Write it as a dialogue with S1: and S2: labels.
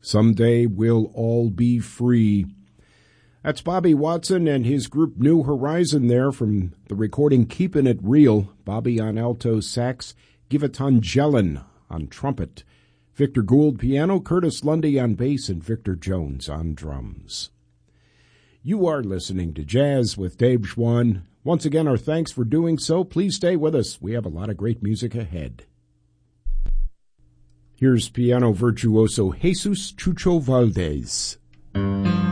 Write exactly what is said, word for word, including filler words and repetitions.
S1: Someday we'll all be free. That's Bobby Watson and his group New Horizon there from the recording Keepin' It Real. Bobby on alto sax, Giveton Jelen on trumpet, Victor Gould piano, Curtis Lundy on bass, and Victor Jones on drums. You are listening to Jazz with Dave Schwann. Once again, our thanks for doing so. Please stay with us. We have a lot of great music ahead. Here's piano virtuoso Jesus Chucho Valdez.